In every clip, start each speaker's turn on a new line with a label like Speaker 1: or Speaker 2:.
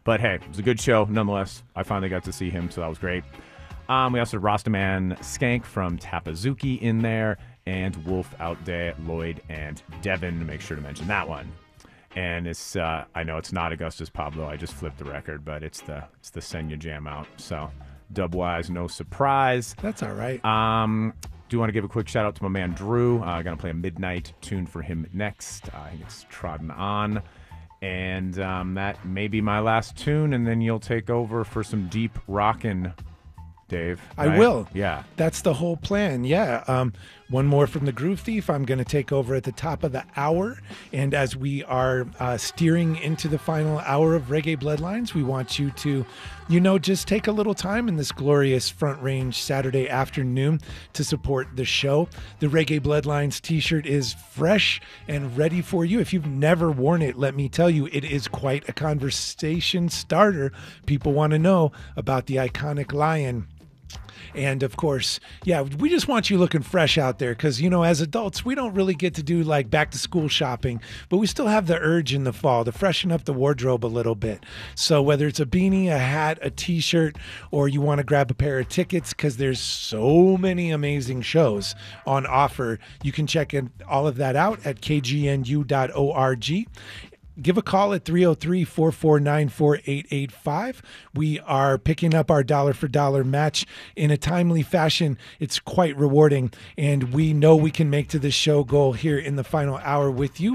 Speaker 1: But hey, it was a good show nonetheless. I finally got to see him, so that was great. We also had Rastaman Skank from Tapazuki in there, and Wolf Out Day, Lloyd, and Devin. Make sure to mention that one. And it's I know it's not Augustus Pablo. I just flipped the record, but it's the Senya Jam out. So dub-wise, no surprise.
Speaker 2: That's all right.
Speaker 1: Do want to give a quick shout out to my man Drew. Going to play a midnight tune for him next. I think it's Trodden On. And that may be my last tune, and then you'll take over for some deep rockin', Dave. Right?
Speaker 2: I will.
Speaker 1: Yeah.
Speaker 2: That's the whole plan. Yeah. One more from the Groove Thief. I'm going to take over at the top of the hour. And as we are steering into the final hour of Reggae Bloodlines, we want you to, just take a little time in this glorious Front Range Saturday afternoon to support the show. The Reggae Bloodlines t-shirt is fresh and ready for you. If you've never worn it, let me tell you, it is quite a conversation starter. People want to know about the iconic lion. And of course, we just want you looking fresh out there because, as adults, we don't really get to do like back to school shopping, but we still have the urge in the fall to freshen up the wardrobe a little bit. So whether it's a beanie, a hat, a t-shirt, or you want to grab a pair of tickets because there's so many amazing shows on offer, you can check all of that out at kgnu.org. Give a call at 303-449-4885. We are picking up our dollar for dollar match in a timely fashion. It's quite rewarding, and we know we can make to this show goal here in the final hour with you.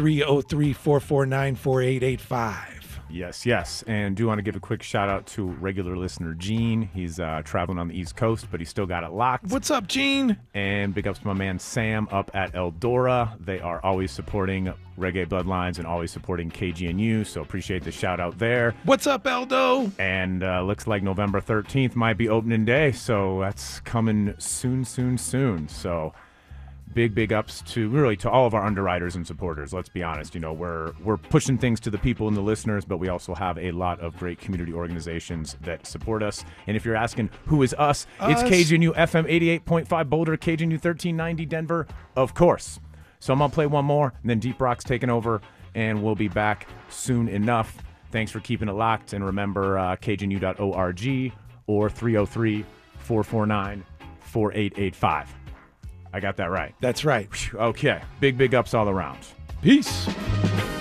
Speaker 2: 303-449-4885.
Speaker 1: Yes. And do want to give a quick shout out to regular listener Gene. He's traveling on the East Coast, but he still got it locked.
Speaker 2: What's up, Gene?
Speaker 1: And big ups to my man Sam up at Eldora. They are always supporting Reggae Bloodlines and always supporting KGNU, so appreciate the shout out there.
Speaker 2: What's up, Eldo?
Speaker 1: And looks like November 13th might be opening day, so that's coming soon. So big ups to all of our underwriters and supporters. Let's be honest, we're pushing things to the people and the listeners, but we also have a lot of great community organizations that support us. And if you're asking who is us, it's KGNU FM 88.5 Boulder, KGNU 1390 Denver, of course. So I'm gonna play one more, and then Deep Rock's taking over, and we'll be back soon enough. Thanks for keeping it locked, and remember kgnu.org or 303-449-4885. I got that right.
Speaker 2: That's right.
Speaker 1: Okay. Big ups all around.
Speaker 2: Peace.